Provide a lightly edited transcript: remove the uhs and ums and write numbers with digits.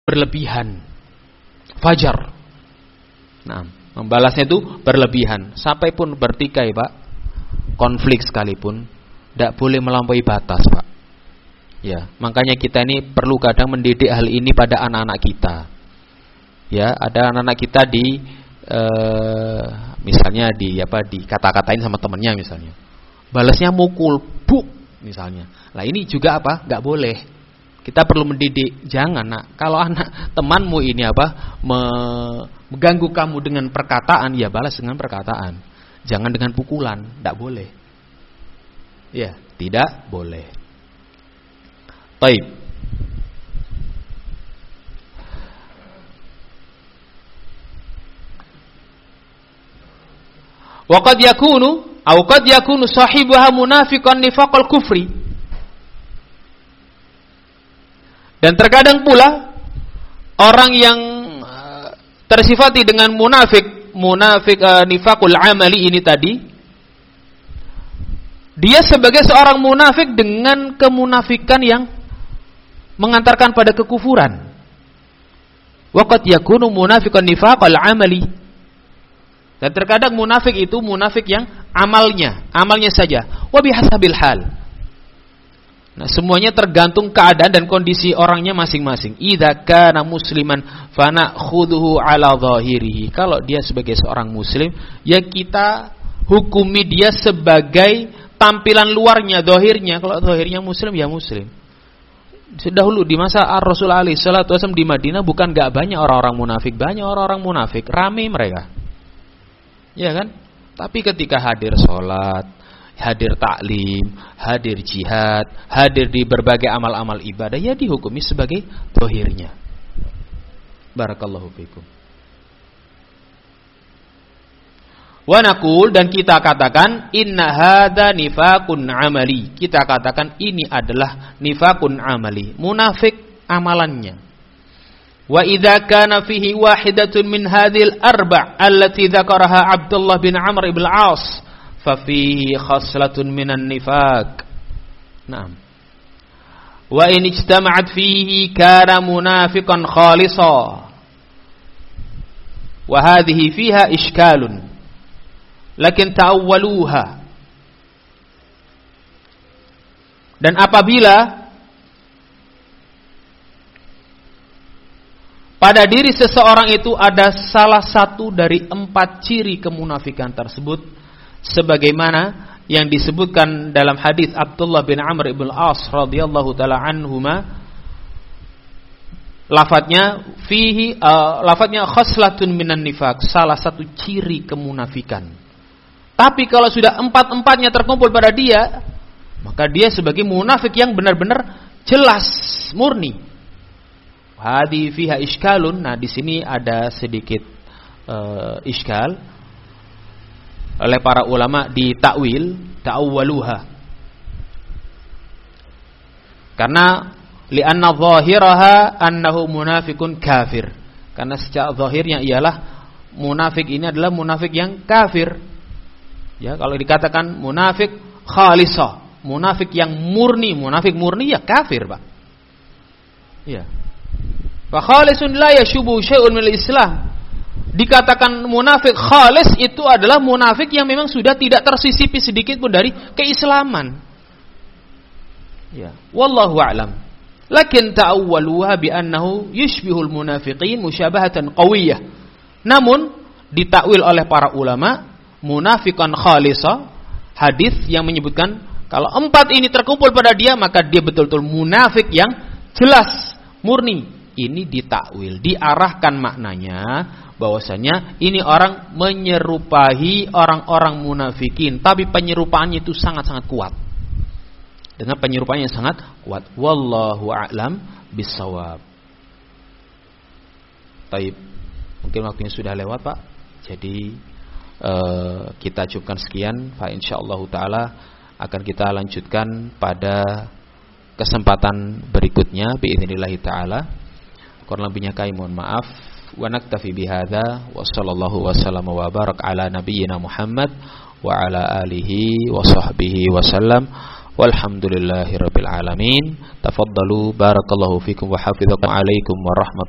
berlebihan. Fajar. Nah, membalasnya itu berlebihan. Sampai pun bertikai, Pak. Konflik sekalipun tidak boleh melampaui batas, Pak. Ya, makanya kita ini perlu kadang mendidik hal ini pada anak-anak kita. Ya, ada anak-anak kita misalnya dikata-katain sama temennya misalnya. Balasnya mukul, buk misalnya. Nah, ini juga apa? Enggak boleh. Kita perlu mendidik. Jangan, Nak. Kalau anak temanmu ini mengganggu kamu dengan perkataan, ya balas dengan perkataan. Jangan dengan pukulan, enggak boleh. Ya, tidak boleh. Baik. Wa qad yakunu sahibuha munafiqan nifaqal kufri. Dan terkadang pula orang yang tersifati dengan munafik nifaqul amali ini tadi, dia sebagai seorang munafik dengan kemunafikan yang mengantarkan pada kekufuran. Waqad yakunu munafiqan nifaqal amali. Dan terkadang munafik itu munafik yang amalnya saja. Wa bihasabil hal. Nah, semuanya tergantung keadaan dan kondisi orangnya masing-masing. Idza kana musliman fanakhudhuhu ala zahirihi. Kalau dia sebagai seorang muslim, ya kita hukumi dia sebagai tampilan luarnya, zahirnya. Kalau zahirnya muslim, ya muslim. Dahulu di masa Rasul alaihi salatu wasallam di Madinah bukan enggak banyak orang-orang munafik, banyak orang-orang munafik, ramai mereka. Ya kan? Tapi ketika hadir sholat, hadir taklim, hadir jihad, hadir di berbagai amal-amal ibadah, ya dihukumi sebagai zahirnya. Barakallahu fikum. Wa naqul, dan kita katakan inna hadza nifaqun amali. Kita katakan ini adalah nifaqun amali, munafik amalannya. Wa idza kana fihi wahidatun min hadhil arba' allati dzakaraha Abdullah bin Amr ibn al-As fa fihi khaslatun minan nifaq. Naam. Wa in ijtama'at fihi kana munafiqan khalisa. Wa hadhihi fiha ishkalun. Lakin ta'awwaluha. Dan apabila pada diri seseorang itu ada salah satu dari 4 ciri kemunafikan tersebut, sebagaimana yang disebutkan dalam hadis Abdullah bin Amr ibn al-As radhiyallahu taala anhuma, lafadznya khaslatun minan nifaq, salah satu ciri kemunafikan. Tapi kalau sudah 4-4-nya terkumpul pada dia, maka dia sebagai munafik yang benar-benar jelas, murni. Hadi fiha iskalun. Nah, di sini ada sedikit iskal oleh para ulama di ta'awwaluha. Karena li'anna zahiraha annahu munafikun kafir. Karena secara zahirnya ialah munafik ini adalah munafik yang kafir. Ya, kalau dikatakan munafik khalisah, munafik yang murni, munafik murni ya kafir, Pak. Ya. Fa khalisun la yashubu syai'un minal Islam. Dikatakan munafik khalis itu adalah munafik yang memang sudah tidak tersisipi sedikit pun dari keislaman. Ya, wallahu a'lam. Lakin ta'awwaluha bi annahu yushbihul munafiqin musyabahatan qawiyyah. Namun ditakwil oleh para ulama munafiqan khalisa, hadis yang menyebutkan kalau 4 ini terkumpul pada dia maka dia betul-betul munafik yang jelas, murni. Ini ditakwil, diarahkan maknanya bahwasanya ini orang menyerupai orang-orang munafikin, tapi penyerupaannya itu sangat-sangat kuat. Dengan penyerupaannya sangat kuat. Wallahu a'lam bissawab. Baik. Mungkin waktunya sudah lewat, Pak. Jadi kita cukupkan sekian. Fa insyaallah taala akan kita lanjutkan pada kesempatan berikutnya biidznillah taala. Kurang lebihnya kami mohon maaf. Wa naktafi bihadza wa sallallahu wasallam wa barak ala nabiyyina Muhammad wa ala alihi wa sahbihi wasallam. Walhamdulillahirabbil alamin. Tafaddalu barakallahu fikum wa hafizakum alaikum warahmatullahi